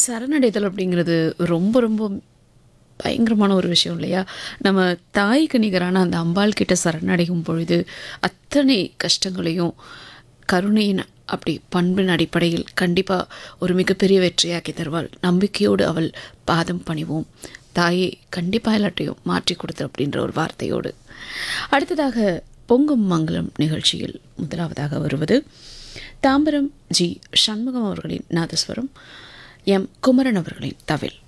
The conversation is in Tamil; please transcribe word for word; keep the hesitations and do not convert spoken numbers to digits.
சரணடைதல் அப்படிங்கிறது ரொம்ப ரொம்ப பயங்கரமான ஒரு விஷயம் இல்லையா? நம்ம தாய்க்கு நிகரான அந்த அம்பாள் கிட்ட சரணடையும் பொழுது அத்தனை கஷ்டங்களையும் கருணையின் அப்படி பண்பின் அடிப்படையில் கண்டிப்பாக ஒரு மிகப்பெரிய வெற்றியாக்கி தருவாள். நம்பிக்கையோடு அவள் பாதம் பணிவோம். தாயே கண்டிப்பாக எல்லாத்தையும் மாற்றி கொடுத்து அப்படின்ற ஒரு வார்த்தையோடு அடுத்ததாக பொங்கும் மங்களம் நிகழ்ச்சியில் முதலாவதாக வருவது தாம்பரம் ஜி சண்முகம் அவர்களின் நாதஸ்வரம், எம் குமரன் அவர்களின் தவில்.